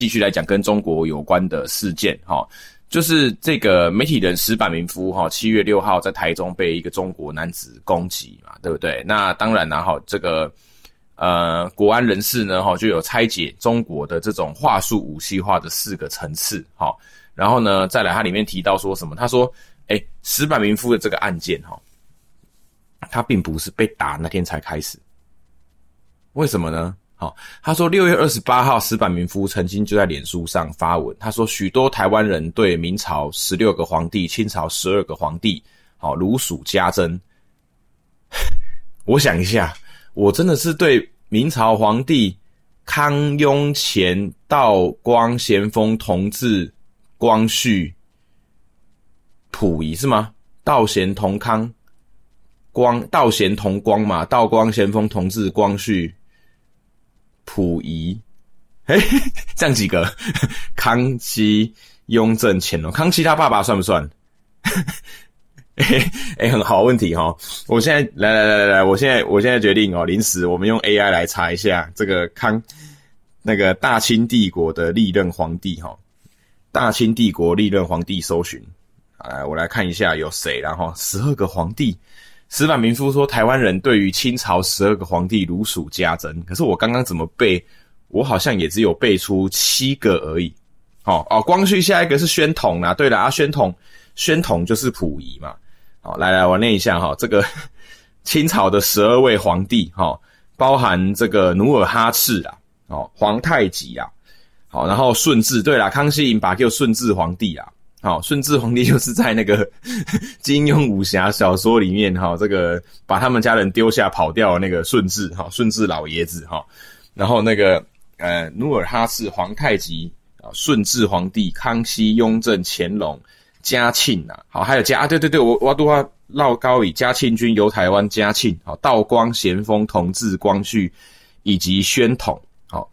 继续来讲跟中国有关的事件齁，就是这个媒体人石坂民夫齁，7月6号在台中被一个中国男子攻击嘛，对不对？那当然啦齁，这个国安人士呢齁就有拆解中国的这种话术武器化的4个层次齁，然后呢再来他里面提到说什么？他说石坂民夫的这个案件齁，他并不是被打那天才开始，为什么呢？好，他说6月28号石坂民夫曾经就在脸书上发文，他说许多台湾人对明朝16个皇帝、清朝12个皇帝如数家珍。我想一下，我真的是对明朝皇帝康雍乾道光咸丰同治光绪溥仪是吗？道咸同康道咸同光嘛，道光咸丰同治光绪溥仪，这样几个？康熙、雍正、乾隆，康熙他爸爸算不算？很好问题齁。我现在来，我现在决定临时我们用 AI 来查一下这个那个大清帝国的历任皇帝齁。大清帝国历任皇帝搜寻，我来看一下有谁啦齁，12个皇帝。石坂民夫说，台湾人对于清朝12个皇帝如数家珍。可是我刚刚怎么背？我好像也只有背出7个而已。光绪下一个是宣统啦，对啦，宣统就是溥仪嘛。好，来，我念一下齁，这个清朝的12位皇帝包含这个努尔哈赤啦，皇太极啦，好，然后顺治，对啦，康熙把叫顺治皇帝啦。好，顺治皇帝就是在那个金庸武侠小说里面这个把他们家人丢下跑掉的那个顺治老爷子然后那个努尔哈赤、皇太极、顺治皇帝、康熙、雍正、乾隆、嘉庆好，还有对，我都要绕高以嘉庆君游台湾，嘉庆道光、咸丰、同治、光绪以及宣统好。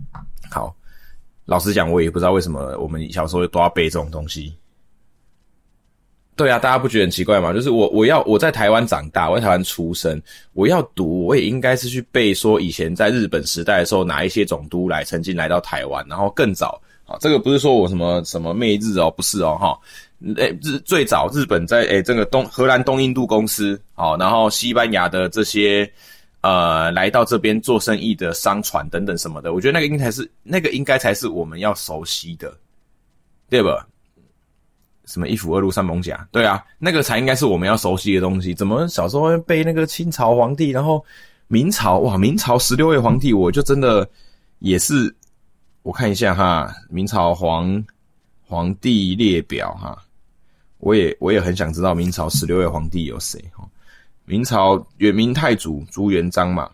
老实讲，我也不知道为什么我们小时候都要背这种东西。对啊，大家不觉得很奇怪吗？就是我在台湾长大，我在台湾出生，我要读，我也应该是去背说以前在日本时代的时候，哪一些总督曾经来到台湾，然后更早这个不是说我什么媚日不是最早日本在这个荷兰东印度公司然后西班牙的这些来到这边做生意的商船等等什么的，我觉得那个应该才是我们要熟悉的，对吧？什么一府二路三艋甲，对啊，那个才应该是我们要熟悉的东西。怎么小时候会背那个清朝皇帝，然后明朝16位皇帝，我就真的也是，我看一下哈，明朝皇帝列表哈，我也很想知道明朝16位皇帝有谁哈。明朝远明太祖朱元璋嘛，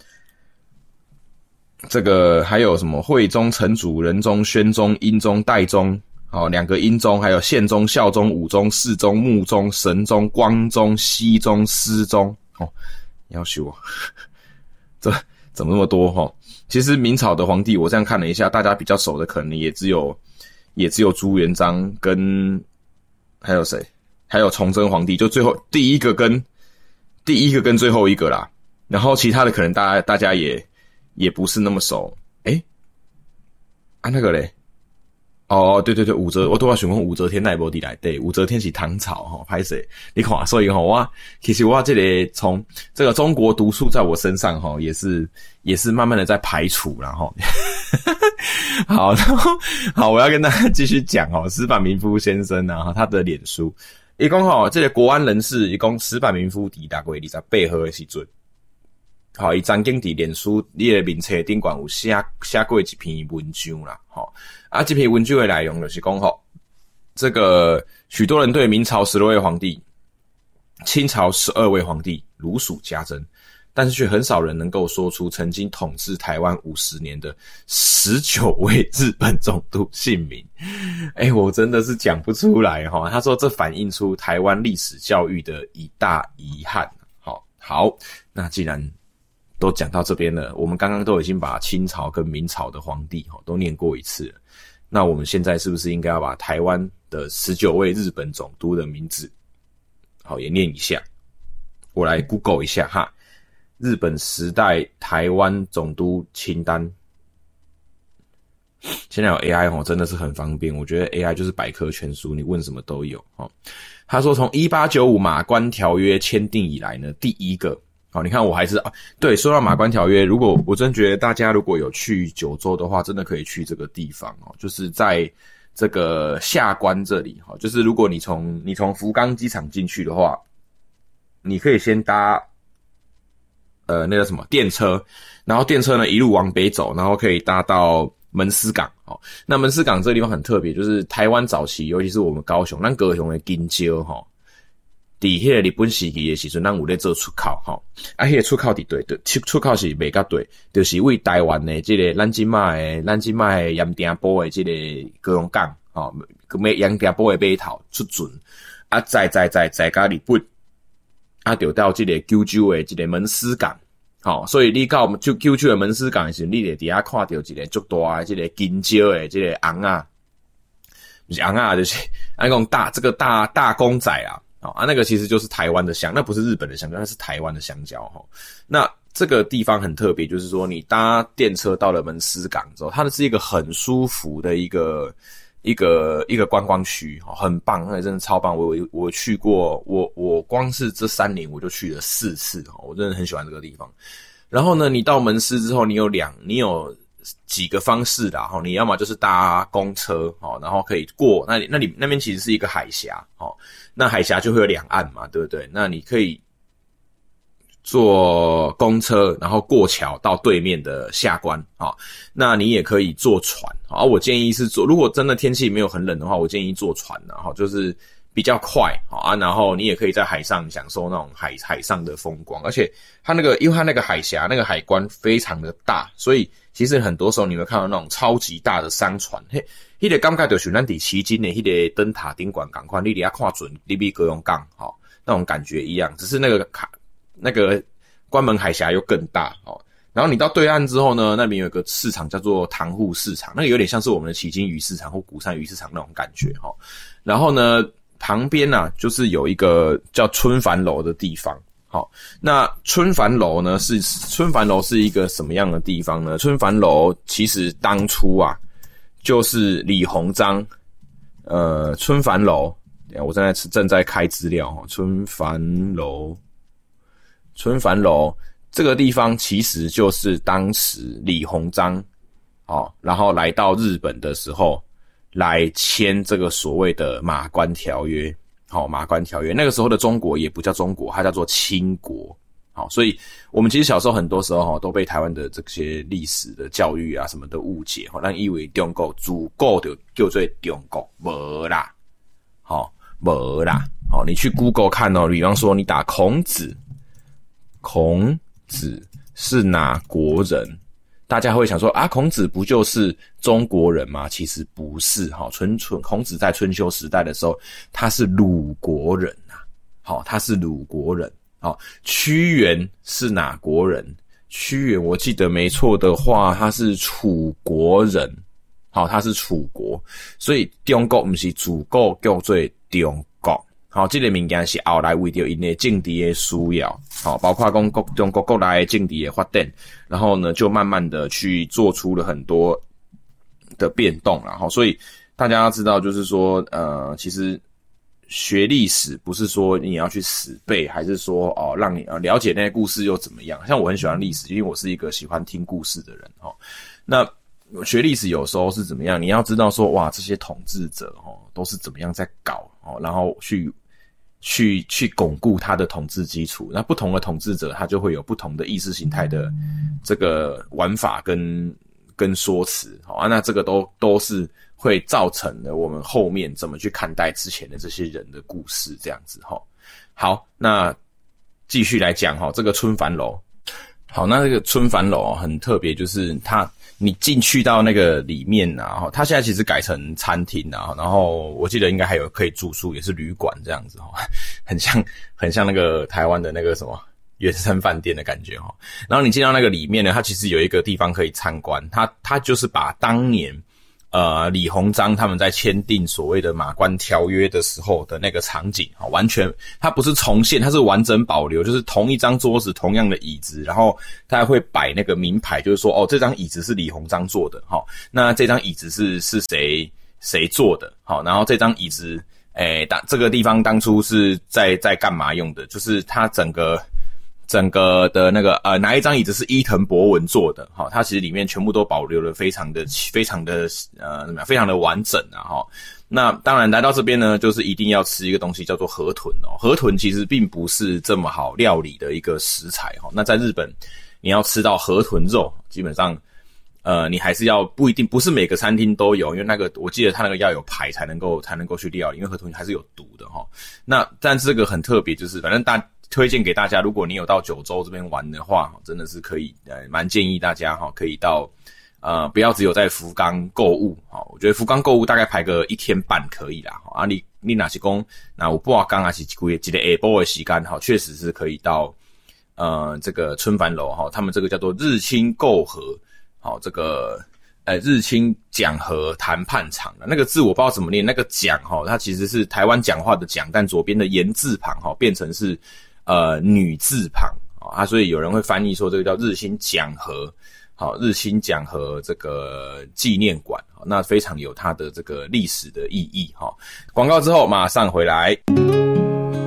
这个还有什么惠宗、成祖、仁宗、宣宗、英宗、代宗，2个英宗，还有宪宗、孝宗、武宗、世宗、穆宗、神宗、光宗、熙宗、思宗要修这怎么那么多其实明朝的皇帝我这样看了一下，大家比较熟的可能也只有朱元璋跟还有谁？还有崇祯皇帝，就最后第一个跟最后一个啦。然后其他的可能大家也不是那么熟。那个嘞？对，武则，我都要询问武则天那部底来。对，武则天是唐朝拍谁？你看，所以其实我这里从这个中国毒素在我身上也是慢慢的在排除啦好，然后好，我要跟大家继续讲石坂民夫先生他的脸书，一共这个国安人士，一共石坂民夫伫6月28号的时阵，他曾经伫脸书你的名册顶管有写过一篇文章啦这篇文章的内容就是说这个许多人对明朝16位皇帝、清朝12位皇帝如数家珍，但是却很少人能够说出曾经统治台湾50年的19位日本总督姓名。我真的是讲不出来他说这反映出台湾历史教育的一大遗憾。好，那既然都讲到这边了，我们刚刚都已经把清朝跟明朝的皇帝都念过一次了，那我们现在是不是应该要把台湾的19位日本总督的名字也念一下？我来 Google 一下哈，日本时代台湾总督清单。 现在有 AI 真的是很方便，我觉得 AI 就是百科全书，你问什么都有他说从1895马关条约签订以来呢，第一个你看我还是对，说到马关条约，如果我真觉得大家如果有去九州的话，真的可以去这个地方就是在这个下关这里就是如果你从福冈机场进去的话，你可以先搭那个什么电车，然后电车呢一路往北走，然后可以搭到门司港那门司港这个地方很特别，就是台湾早期，尤其是我们高雄，咱高雄的金蕉在迄个日本时期的时阵，咱有咧做出口迄个出口伫对，出口是袂甲对，就是为台湾的这个咱即卖的盐埕埔的这个高雄港盐埕埔的码头出船再甲日本就到这个九州的这个门司港所以你到九州的门司港的时候，你就伫遐看到一个足大的这个金蕉的这个红不是红就是讲这个大公仔那个其实就是台湾的香，那不是日本的香蕉，那是台湾的香蕉那这个地方很特别，就是说你搭电车到了门司港之后，它是一个很舒服的一个观光区很棒，那真的超棒。我去过，我光是这3年我就去了4次我真的很喜欢这个地方。然后呢，你到门司之后，你有几个方式啦你要么就是搭公车然后可以过那边其实是一个海峡那海峡就会有2岸嘛，对不对？那你可以坐公车，然后过桥到对面的下关那你也可以坐船我建议是如果真的天气没有很冷的话，我建议坐船就是比较快然后你也可以在海上享受那种海上的风光，而且因为它那个海峡那个海关非常的大，所以其实很多时候你会看到那种超级大的商船那个感觉就是咱在旗津的那个灯塔顶管港款，你在那看准你比高雄港那种感觉一样，只是那个关门海峡又更大然后你到对岸之后呢，那边有一个市场叫做塘户市场，那个有点像是我们的旗津鱼市场或鼓山鱼市场那种感觉然后呢旁边就是有一个叫春帆楼的地方那春帆楼是一个什么样的地方呢？春帆楼其实当初就是李鸿章春帆楼，我正在开资料春帆楼这个地方其实就是当时李鸿章然后来到日本的时候来签这个所谓的马关条约马关条约那个时候的中国也不叫中国，它叫做清国所以我们其实小时候很多时候都被台湾的这些历史的教育什么的误解咱以为中国自古就叫做中国，没啦没啦你去 Google 看比方说你打孔子是哪国人，大家会想说孔子不就是中国人吗？其实不是孔子在春秋时代的时候他是鲁国人他是鲁国人屈原是哪国人？屈原我记得没错的话他是楚国人他是楚国，所以中国不是自古叫做中国这个物件是后来为了因的政治的需要包括讲中国国内的政治的发展，然后呢就慢慢的去做出了很多的变动所以大家要知道就是说其实学历史不是说你要去死背，还是说让你了解那些故事又怎么样。像我很喜欢历史，因为我是一个喜欢听故事的人那学历史有时候是怎么样，你要知道说哇这些统治者都是怎么样在搞然后去巩固他的统治基础。那不同的统治者他就会有不同的意识形态的这个玩法跟说辞那这个都是会造成了我们后面怎么去看待之前的这些人的故事这样子好，那继续来讲这个春帆楼。好，那这个春帆楼很特别，就是你进去到那个里面它现在其实改成餐厅然后我记得应该还有可以住宿，也是旅馆这样子很像那个台湾的那个什么圆山饭店的感觉然后你进到那个里面呢，它其实有一个地方可以参观，它就是把当年李鸿章他们在签订所谓的马关条约的时候的那个场景，完全它不是重现，它是完整保留，就是同一张桌子同样的椅子，然后它还会摆那个名牌，就是说这张椅子是李鸿章做的，那这张椅子是谁做的，然后这张椅子这个地方当初是在干嘛用的，就是它整个的那个哪一张椅子是伊藤博文做的，它其实里面全部都保留了非常的完整啊。那当然来到这边呢，就是一定要吃一个东西叫做河豚哦。河豚其实并不是这么好料理的一个食材哈。那在日本你要吃到河豚肉，基本上你还是要不是每个餐厅都有，因为那个我记得它那个要有牌才能够去料理，因为河豚还是有毒的哈。那但这个很特别，就是反正推荐给大家，如果你有到九州这边玩的话，真的是可以蛮建议大家可以到不要只有在福冈购物我觉得福冈购物大概排个1天半可以啦你若是讲那有半天还是一个下晡的时间确实是可以到这个春帆楼他们这个叫做日清购和这个日清讲和谈判场的那个字我不知道怎么念，那个讲它其实是台湾讲话的讲，但左边的言字旁变成是女字旁所以有人会翻译说这个叫日清讲和日清讲和这个纪念馆那非常有它的这个历史的意义广告之后马上回来。